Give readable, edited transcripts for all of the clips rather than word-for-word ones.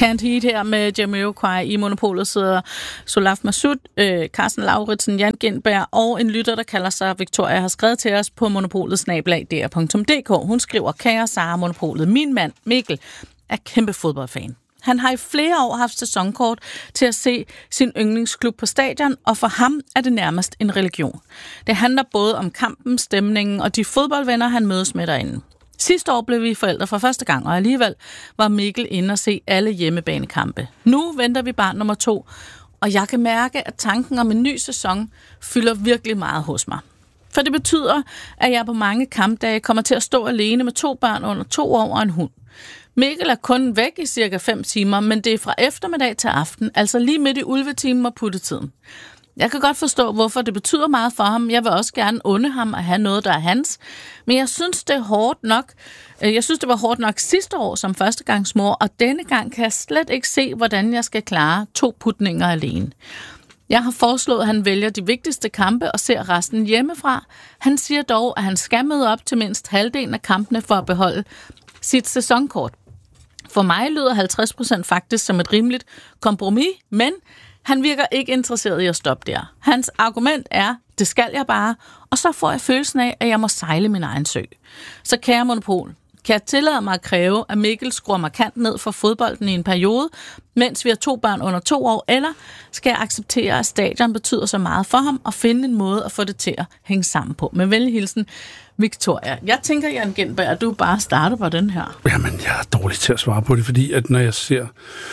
Can't Heat her med Jamiroquai. I Monopolet sidder Solaf Massoud, Carsten Lauritsen, Jan Gindberg og en lytter, der kalder sig Victoria, har skrevet til os på monopolet@dr.dk. Hun skriver: Kære Sara Monopolet, min mand Mikkel er kæmpe fodboldfan. Han har i flere år haft sæsonkort til at se sin yndlingsklub på stadion, og for ham er det nærmest en religion. Det handler både om kampen, stemningen og de fodboldvenner, han mødes med derinde. Sidste år blev vi forældre for første gang, og alligevel var Mikkel inde og se alle hjemmebanekampe. Nu venter vi barn nummer 2, og jeg kan mærke, at tanken om en ny sæson fylder virkelig meget hos mig. For det betyder, at jeg på mange kampdage kommer til at stå alene med 2 børn under 2 år og en hund. Mikkel er kun væk i cirka 5 timer, men det er fra eftermiddag til aften, altså lige midt i ulvetimen og puttetiden. Jeg kan godt forstå, hvorfor det betyder meget for ham. Jeg vil også gerne unde ham at have noget, der er hans. Men jeg synes, det er hårdt nok. Jeg synes, det var hårdt nok sidste år som førstegangsmor, og denne gang kan jeg slet ikke se, hvordan jeg skal klare 2 putninger alene. Jeg har foreslået, at han vælger de vigtigste kampe og ser resten hjemmefra. Han siger dog, at han skal møde op til mindst halvdelen af kampene for at beholde sit sæsonkort. For mig lyder 50% faktisk som et rimeligt kompromis, men han virker ikke interesseret i at stoppe der. Hans argument er, det skal jeg bare, og så får jeg følelsen af, at jeg må sejle min egen sø. Så kære Monopol, kan jeg tillade mig at kræve, at Mikkel skruer markant ned for fodbolden i en periode, mens vi har 2 børn under 2 år, eller skal jeg acceptere, at stadion betyder så meget for ham, og finde en måde at få det til at hænge sammen på? Med venlig hilsen, Victoria. Jeg tænker, Jan Gindberg, at du bare starter på den her. Jamen, jeg er dårlig til at svare på det, fordi at når jeg ser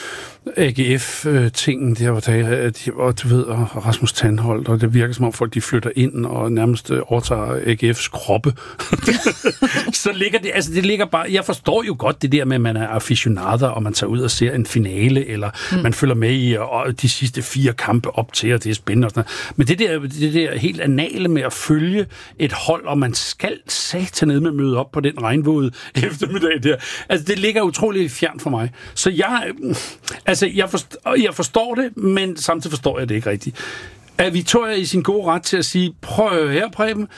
AGF-tingen der, og du ved, og Rasmus Tandholt, og det virker som om folk, de flytter ind og nærmest overtager AGF's kroppe. Så ligger det, altså det ligger bare, jeg forstår jo godt det der med, at man er aficionader, og man tager ud og ser en finale, eller man følger med i og de sidste 4 kampe op til, og det er spændende og sådan noget. Men det der helt anale med at følge et hold, og man skal satanede med møde op på den regnvåde eftermiddag der, altså det ligger utroligt fjern for mig. Så jeg forstår det, men samtidig forstår jeg det ikke rigtigt. Er Victoria i sin gode ret til at sige, prøv her, Preben,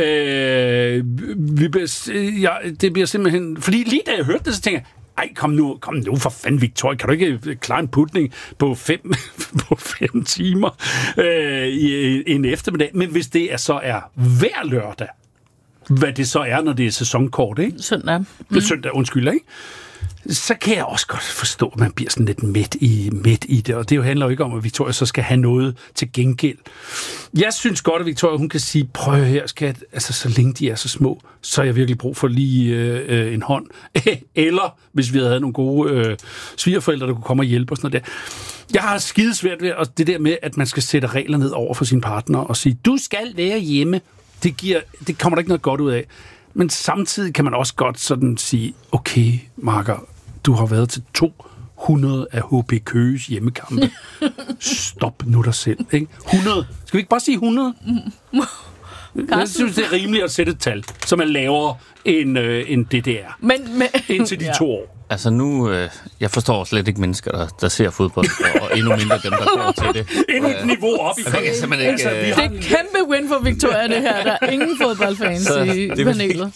det bliver simpelthen... Fordi lige da jeg hørte det, så tænker jeg, kom nu for fanden, Victoria, kan du ikke klare en putning på 5 timer i en eftermiddag? Men hvis det så er hver lørdag, hvad det så er, når det er sæsonkort, ikke? Søndag. Søndag, undskyld, ikke? Så kan jeg også godt forstå, at man bliver sådan lidt midt i det, og det handler jo ikke om, at Victoria så skal have noget til gengæld. Jeg synes godt, at Victoria, hun kan sige, prøv her, skat, altså så længe de er så små, så har jeg virkelig brug for lige en hånd. Eller, hvis vi havde nogle gode svigerforældre, der kunne komme og hjælpe og sådan noget der. Jeg har skidesvært ved det der med, at man skal sætte regler ned over for sin partner og sige, du skal være hjemme. Det kommer der ikke noget godt ud af. Men samtidig kan man også godt sådan sige, okay, Marker, du har været til 200 af HB Køges hjemmekampe. Stop nu dig selv, ikke? 100. Skal vi ikke bare sige 100? Jeg synes, det er rimeligt at sætte et tal, som er lavere end det er. Men indtil de 2 år. Altså nu, jeg forstår slet ikke mennesker, der ser fodbold, og endnu mindre dem, der går til det. Endnu et niveau op i det. Det er et kæmpe win for Victoria, det her. Der er ingen fodboldfans i panelet.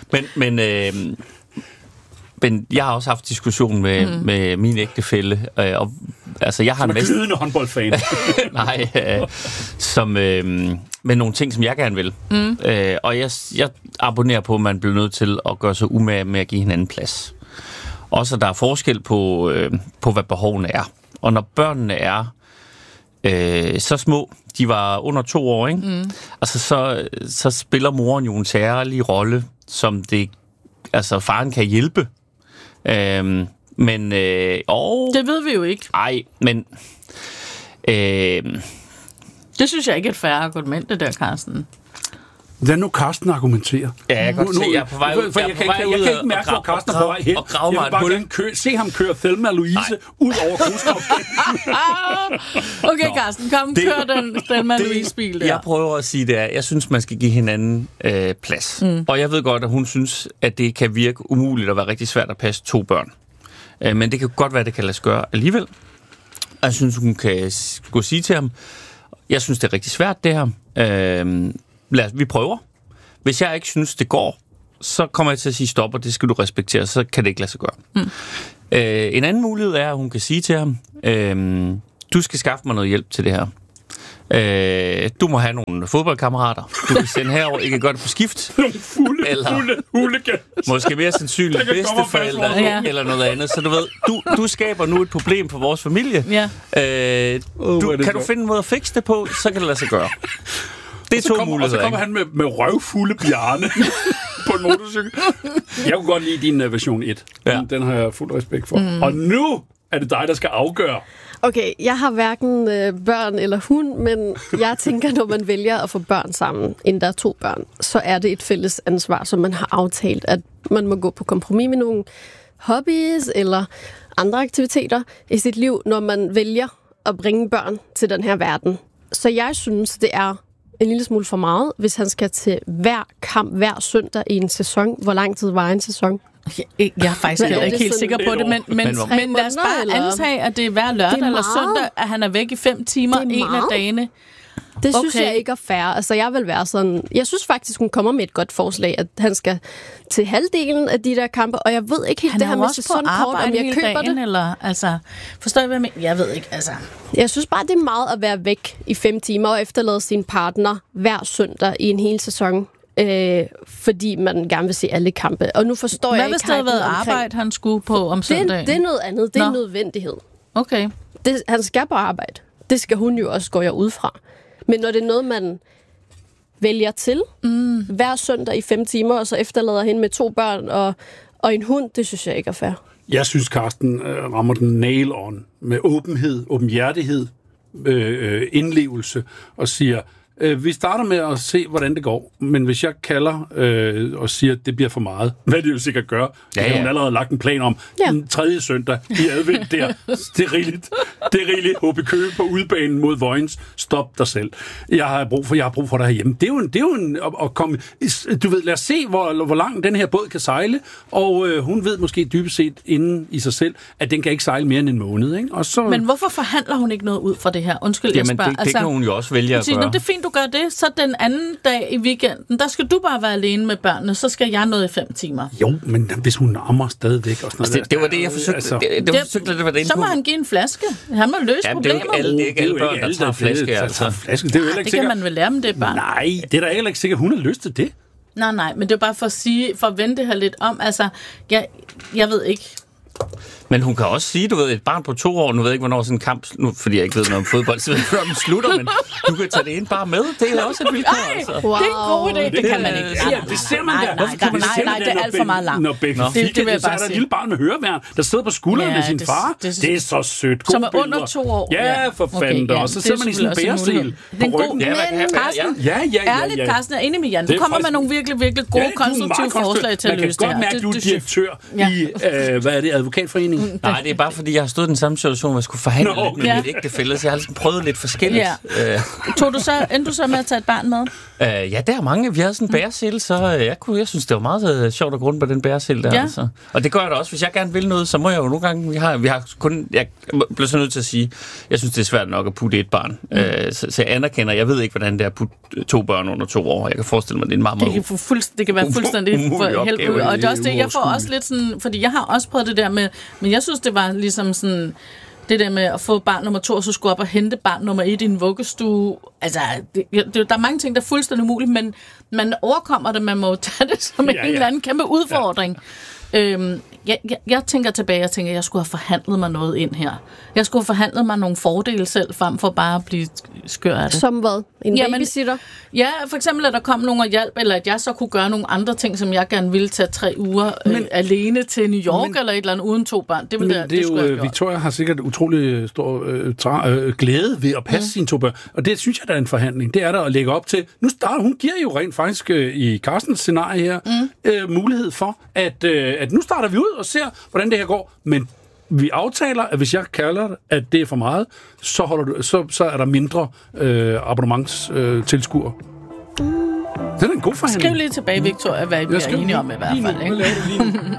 Men jeg har også haft diskussion med min ægtefælle, og altså jeg har som en glidende håndboldfan. Nej, med nogle ting, som jeg gerne vil. Og jeg abonnerer på, at man bliver nødt til at gøre sig umage med at give hinanden plads. Også at der er forskel på hvad behovene er. Og når børnene er så små, de var under 2 år, ikke? Altså så spiller moren jo en særlig rolle, som det, altså faren kan hjælpe. Men det ved vi jo ikke. Nej, men det synes jeg ikke er et fair argument, det der, Carsten. Lad nu Carsten argumentere. Ja, jeg kan godt se, jeg er på vej ud. Jeg kan ikke mærke, hvor Carsten er på vej hen. Jeg vil bare se ham køre Thelma Louise ud over Grusskov. Okay, Carsten, kom, kør den Thelma Louise-bil der. Jeg prøver at sige det er, jeg synes, man skal give hinanden plads. Og jeg ved godt, at hun synes, at det kan virke umuligt at være rigtig svært at passe 2 børn. Men det kan godt være, at det kan lade sig gøre alligevel. Jeg synes, hun kan gå sige til ham, jeg synes, det er rigtig svært, det her. Vi prøver. Hvis jeg ikke synes, det går, så kommer jeg til at sige stop, og det skal du respektere, så kan det ikke lade sig gøre. En anden mulighed er, at hun kan sige til ham, du skal skaffe mig noget hjælp til det her. Du må have nogle fodboldkammerater. Du kan sende herover. I kan gøre det på skift. Nogle fulde Måske mere sandsynligt bedsteforældre eller noget andet. Så du ved, du skaber nu et problem for vores familie. Ja. Kan du finde en måde at fikse det på, så kan det lade sig gøre. Det er to muligheder. Og så kommer han med røvfulde Bjarne på en motorcykel. Jeg kunne godt lide din version 1. Ja. Den har jeg fuld respekt for. Og nu er det dig, der skal afgøre. Okay, jeg har hverken børn eller hund, men jeg tænker, når man vælger at få børn sammen, inden der er 2 børn, så er det et fælles ansvar, som man har aftalt, at man må gå på kompromis med nogle hobbies eller andre aktiviteter i sit liv, når man vælger at bringe børn til den her verden. Så jeg synes, det er en lille smule for meget, hvis han skal til hver kamp, hver søndag i en sæson. Hvor lang tid var en sæson? Jeg er faktisk ikke helt sikker på det, men lad os bare antage, at det er hver lørdag eller søndag, at han er væk i 5 timer en af dagene. Det synes jeg ikke er fair. Altså, jeg vil være sådan... Jeg synes faktisk, hun kommer med et godt forslag, at han skal til halvdelen af de der kampe, og jeg ved ikke helt han det her med sæsonkort, om jeg køber dagen, det. Eller, altså, forstår I, hvad jeg mener? Jeg ved ikke, altså... Jeg synes bare, det er meget at være væk i 5 timer og efterlade sin partner hver søndag i en hel sæson. Fordi man gerne vil se alle kampe. Og nu forstår jeg ikke... Hvad hvis det havde været arbejde, han skulle på om søndagen? Det er noget andet. Det er en nødvendighed. Okay. Han skal på arbejde. Det skal hun jo også, går jeg ud fra. Men når det er noget, man vælger til hver søndag i 5 timer, og så efterlader hende med 2 børn og en hund, det synes jeg ikke er fair. Jeg synes, Carsten rammer den nail on med åbenhed, åbenhjertighed, indlevelse og siger... Vi starter med at se, hvordan det går, men hvis jeg kalder og siger, at det bliver for meget, hvad det jo sikkert gør, det har hun allerede lagt en plan om, den 3. søndag i advent der, det er rigeligt, HB Køge på udbanen mod Vojens, stop dig selv. Jeg har brug for dig herhjemme. Det er jo en at komme, du ved, lad os se, hvor lang den her båd kan sejle, og hun ved måske dybest set inden i sig selv, at den kan ikke sejle mere end en måned, ikke? Og så... Men hvorfor forhandler hun ikke noget ud fra det her? Undskyld, jeg spørger. Det kan hun jo også vælge at gøre. Det er fint, du gør det, så den anden dag i weekenden, der skal du bare være alene med børnene, så skal jeg noget i 5 timer. Jo, men hvis hun ammer stadigvæk og sådan noget. Altså, det var det, jeg forsøgte. Så må han give en flaske. Han må løse problemer. Det er ikke alle børn, der tager flaske. Det kan man vel lære dem, det barn. Nej, det er da heller ikke sikkert, hun har lyst til det. Nej, men det er bare for at vende det her lidt om. Altså, jeg ved ikke. Men hun kan også sige, du ved, et barn på 2 år, nu ved jeg ikke, hvornår sådan en kamp, nu, fordi jeg ikke ved noget om fodbold, så ved jeg ikke, hvornår den slutter, men du kan tage det ind bare med. Det er også et vilkår, altså. Wow. Det er en god idé. Det kan man ikke. Det ser man der. Nej, det er alt for meget langt. Når Becky Fikke, så er der et lille barn med høreværn, der sidder på skulderen med sin far. Det er så sødt. Som er under 2 år. Ja, for fanden. Og så sidder man i sådan en bæresel på ryggen. Ærligt, Carsten, jeg er enig med Jan. Du kommer med nogle virkelig, virkelig gode, konstruktive forslag til at løse det her. Man kan godt mærke, at du er direktør i, hvad er det, Advokatforeningen? Nej, det er bare fordi, jeg har stået i den samme situation, hvor jeg skulle forhandle lidt med mit ægtefælle, så jeg har ligesom prøvet lidt forskelligt. Ja. Endte du så med at tage et barn med? Ja, der er mange. Vi havde sådan en bæresel, så jeg synes, det var meget sjovt at gå rundt på den bæresel der. Ja. Altså. Og det gør jeg da også. Hvis jeg gerne vil noget, så må jeg jo nogle gange... Jeg bliver så nødt til at sige, jeg synes, det er svært nok at putte et barn. Så jeg anerkender, jeg ved ikke, hvordan det er at putte 2 børn under 2 år. Jeg kan forestille mig, det er en meget det kan være fuldstændig helvede. Og det er også det, jeg får også lidt sådan... Fordi jeg har også prøvet det der med... Men jeg synes, det var ligesom sådan... Det der med at få barn nummer 2, og så skulle op og hente barn nummer 1 i en vuggestue. Altså, der er mange ting, der er fuldstændig umuligt, men man overkommer det, man må tage det som en eller anden kæmpe udfordring. Jeg tænker tilbage, at jeg skulle have forhandlet mig noget ind her. Jeg skulle have forhandlet mig nogle fordele selv, frem for bare at blive skør af det. Som hvad? En babysitter? Ja, for eksempel, at der kom nogen og hjælp, eller at jeg så kunne gøre nogle andre ting, som jeg gerne ville tage 3 uger alene til New York, eller et eller andet uden 2 børn. Det er jo, Victoria har sikkert utrolig stor glæde ved at passe sine 2 børn, og det synes jeg, der er en forhandling. Det er der at lægge op til. Hun giver jo rent faktisk i Carstens scenarie her mulighed for, at nu starter vi ud og ser, hvordan det her går, men vi aftaler, at hvis jeg kalder det, at det er for meget, så er der mindre abonnementstilskuere. Det er en god forhandling. Skriv lige tilbage, Victoria, hvad vi er enige om i hvert fald. Ikke?